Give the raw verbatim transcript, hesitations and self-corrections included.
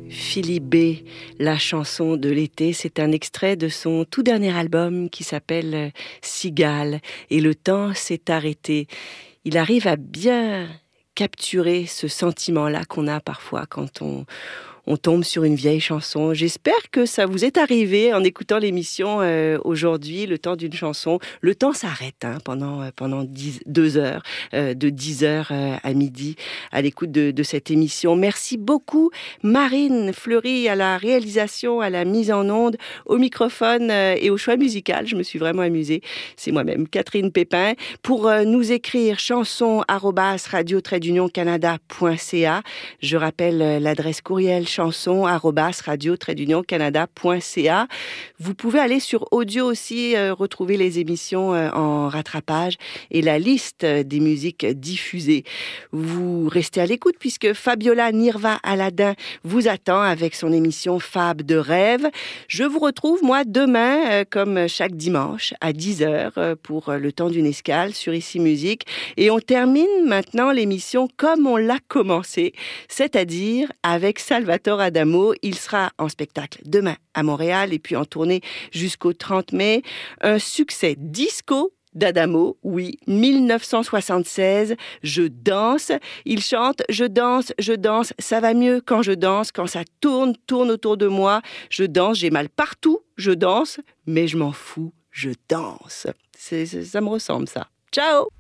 Philippe B, la chanson de l'été, c'est un extrait de son tout dernier album qui s'appelle Cigale. Et le temps s'est arrêté. Il arrive à bien capturer ce sentiment-là qu'on a parfois quand on, on tombe sur une vieille chanson. J'espère que ça vous est arrivé en écoutant l'émission euh, aujourd'hui, le temps d'une chanson. Le temps s'arrête hein, pendant, pendant dix, deux heures, euh, de dix heures euh, à midi, à l'écoute de, de cette émission. Merci beaucoup Marine Fleury à la réalisation, à la mise en onde, au microphone euh, et au choix musical. Je me suis vraiment amusée. C'est moi-même, Catherine Pépin. Pour euh, nous écrire chanson arobase radio trait d'union canada point c a. Je rappelle euh, l'adresse courriel chanson arobase radio trait d'union canada point c a. Vous pouvez aller sur audio aussi, euh, retrouver les émissions euh, en rattrapage et la liste euh, des musiques diffusées. Vous restez à l'écoute puisque Fabiola Nirva Aladin vous attend avec son émission Fab de rêve. Je vous retrouve moi demain euh, comme chaque dimanche à dix heures euh, pour euh, le temps d'une escale sur Ici Musique. Et on termine maintenant l'émission comme on l'a commencé, c'est-à-dire avec Salvatore Adamo. Il sera en spectacle demain à Montréal et puis en tournée jusqu'au trente mai. Un succès disco d'Adamo, oui, mille neuf cent soixante-seize, Je danse. Il chante, je danse, je danse, ça va mieux quand je danse, quand ça tourne, tourne autour de moi. Je danse, j'ai mal partout, je danse, mais je m'en fous, je danse. C'est, c'est, ça me ressemble ça. Ciao!